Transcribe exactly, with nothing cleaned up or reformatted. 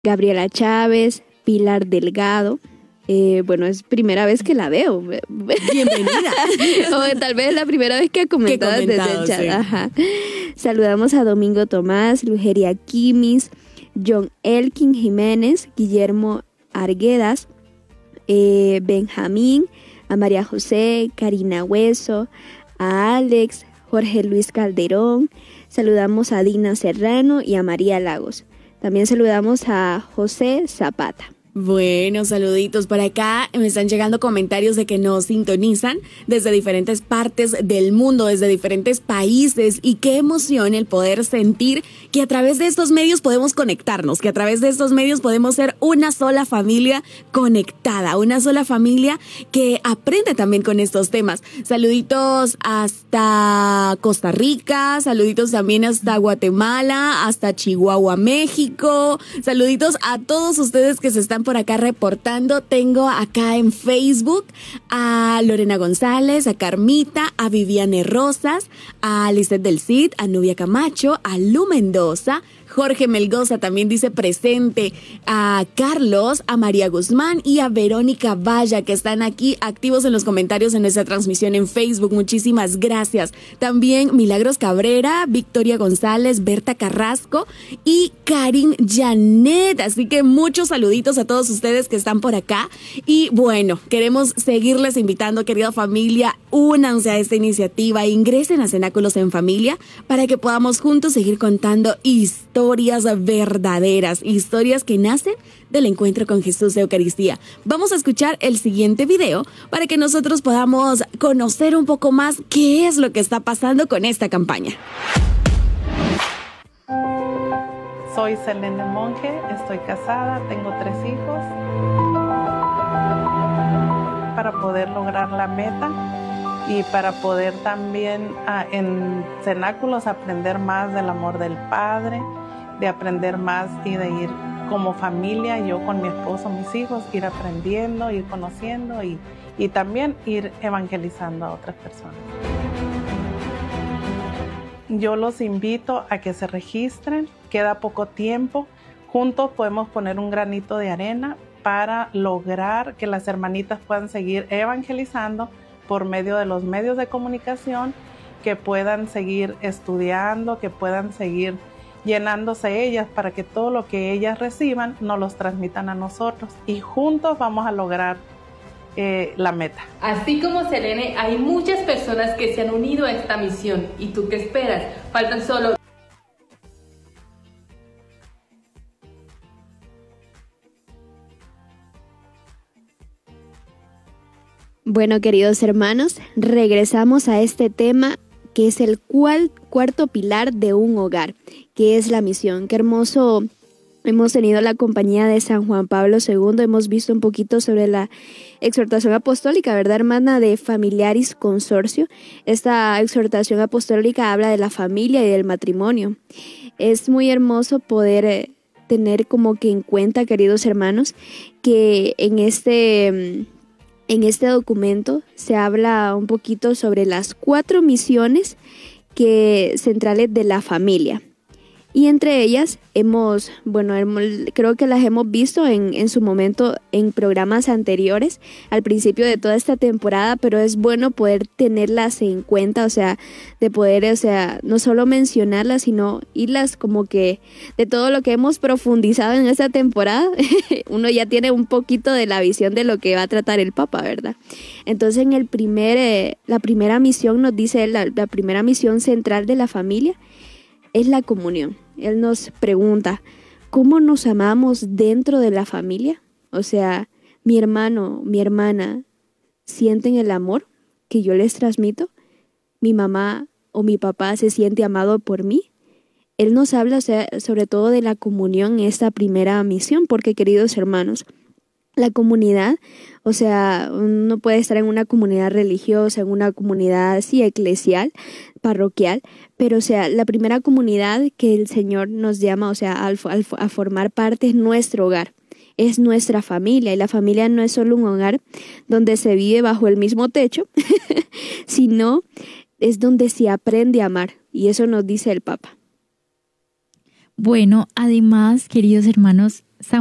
Gabriela Chávez, Pilar Delgado. Eh, bueno, es primera vez que la veo. Bienvenida. O tal vez la primera vez que ha comentado, que desde el chat. Sí. Ajá. Saludamos a Domingo Tomás, Lugeria Quimis, John Elkin Jiménez, Guillermo Arguedas, eh, Benjamín, a María José, Karina Hueso, a Alex, Jorge Luis Calderón. Saludamos a Dina Serrano y a María Lagos. También saludamos a José Zapata. Bueno, saluditos por acá. Me están llegando comentarios de que nos sintonizan desde diferentes partes del mundo, desde diferentes países, y qué emoción el poder sentir que a través de estos medios podemos conectarnos, que a través de estos medios podemos ser una sola familia conectada, una sola familia que aprende también con estos temas. Saluditos hasta Costa Rica, saluditos también hasta Guatemala, hasta Chihuahua, México. Saluditos a todos ustedes que se están por acá reportando. Tengo acá en Facebook a Lorena González, a Carmita, a Viviane Rosas, a Lizeth del Cid, a Nubia Camacho, a Lu Mendoza, Jorge Melgoza también dice presente, a Carlos, a María Guzmán y a Verónica Valla, que están aquí activos en los comentarios en nuestra transmisión en Facebook. Muchísimas gracias. También Milagros Cabrera, Victoria González, Berta Carrasco y Karin Janet. Así que muchos saluditos a todos ustedes que están por acá. Y bueno, queremos seguirles invitando, querida familia, únanse a esta iniciativa, ingresen a Cenáculos en Familia para que podamos juntos seguir contando historias Historias verdaderas, historias que nacen del encuentro con Jesús de Eucaristía. Vamos a escuchar el siguiente video para que nosotros podamos conocer un poco más qué es lo que está pasando con esta campaña. Soy Selene Monge, estoy casada, tengo tres hijos. Para poder lograr la meta y para poder también uh, en Cenáculos aprender más del amor del Padre, de aprender más y de ir como familia, yo con mi esposo, mis hijos, ir aprendiendo, ir conociendo y, y también ir evangelizando a otras personas. Yo los invito a que se registren, queda poco tiempo, juntos podemos poner un granito de arena para lograr que las hermanitas puedan seguir evangelizando por medio de los medios de comunicación, que puedan seguir estudiando, que puedan seguir llenándose ellas para que todo lo que ellas reciban nos los transmitan a nosotros y juntos vamos a lograr eh, la meta. Así como Selene, hay muchas personas que se han unido a esta misión. ¿Y tú qué esperas? Faltan solo... Bueno, queridos hermanos, regresamos a este tema que es el cual, cuarto pilar de un hogar, que es la misión. Qué hermoso, hemos tenido la compañía de San Juan Pablo segundo, hemos visto un poquito sobre la exhortación apostólica, ¿verdad, hermana? De Familiaris Consortio. Esta exhortación apostólica habla de la familia y del matrimonio. Es muy hermoso poder eh, tener como que en cuenta, queridos hermanos, que en este... En este documento se habla un poquito sobre las cuatro misiones que, centrales de la familia. Y entre ellas hemos, bueno, hemos, creo que las hemos visto en, en su momento en programas anteriores, al principio de toda esta temporada, pero es bueno poder tenerlas en cuenta, o sea, de poder, o sea, no solo mencionarlas, sino irlas como que de todo lo que hemos profundizado en esta temporada, uno ya tiene un poquito de la visión de lo que va a tratar el Papa, ¿verdad? Entonces, en el primer, eh, la primera misión nos dice, la, la primera misión central de la familia es la comunión. Él nos pregunta, ¿cómo nos amamos dentro de la familia? O sea, mi hermano, mi hermana, ¿sienten el amor que yo les transmito? ¿Mi mamá o mi papá se siente amado por mí? Él nos habla, o sea, sobre todo de la comunión en esta primera misión, porque, queridos hermanos, la comunidad, o sea, uno puede estar en una comunidad religiosa, en una comunidad así eclesial, parroquial, pero o sea, la primera comunidad que el Señor nos llama, o sea, al, al, a formar parte es nuestro hogar, es nuestra familia, y la familia no es solo un hogar donde se vive bajo el mismo techo, sino es donde se aprende a amar, y eso nos dice el Papa. Bueno, además, queridos hermanos,